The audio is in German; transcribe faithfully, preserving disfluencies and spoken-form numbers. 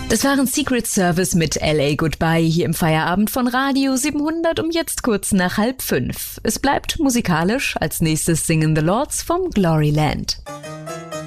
Das waren Secret Service mit L A Goodbye hier im Feierabend von Radio siebenhundert um jetzt kurz nach halb fünf. Es bleibt musikalisch. Als nächstes singen The Lords vom Gloryland.